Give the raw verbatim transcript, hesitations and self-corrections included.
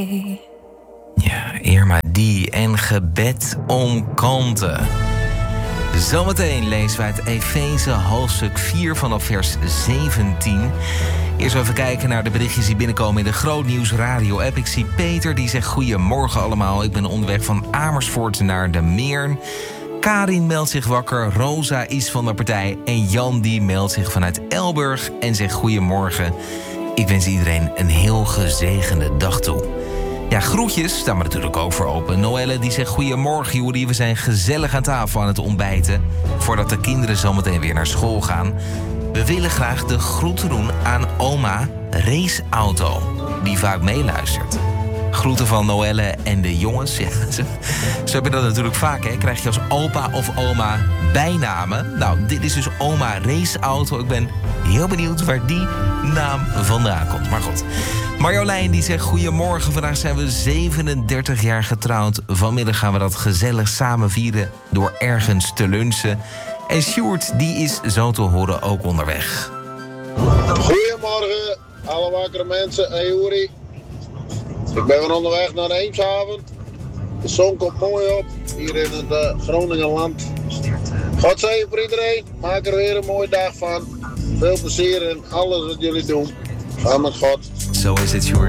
Ja, Irma die en gebed om kalmte. Zometeen lezen wij het Efeze hoofdstuk vier vanaf vers zeventien. Eerst even kijken naar de berichtjes die binnenkomen in de Grootnieuws Radio app. Ik zie Peter, die zegt goedemorgen allemaal. Ik ben onderweg van Amersfoort naar de Meern. Karin meldt zich wakker, Rosa is van de partij en Jan die meldt zich vanuit Elburg en zegt goedemorgen. Ik wens iedereen een heel gezegende dag toe. Ja, groetjes staan we natuurlijk ook voor open. Noelle die zegt goedemorgen Joeri, we zijn gezellig aan tafel aan het ontbijten voordat de kinderen zometeen weer naar school gaan. We willen graag de groeten doen aan oma Raceauto, die vaak meeluistert. Groeten van Noelle en de jongens. Ja, ze, ze hebben dat natuurlijk vaak, hè. Krijg je als opa of oma bijnamen. Nou, dit is dus oma Raceauto. Ik ben heel benieuwd waar die naam vandaan komt. Maar goed. Marjolein die zegt goedemorgen. Vandaag zijn we zevenendertig jaar getrouwd. Vanmiddag gaan we dat gezellig samen vieren door ergens te lunchen. En Sjoerd die is zo te horen ook onderweg. Goedemorgen, alle wakkere mensen. Hey Joeri. Ik ben weer onderweg naar Eemshaven. De zon komt mooi op, hier in het uh, Groningenland. God zegen voor iedereen. Maak er weer een mooie dag van. Veel plezier in alles wat jullie doen. Ga met God. Zo is het, Sjoerd.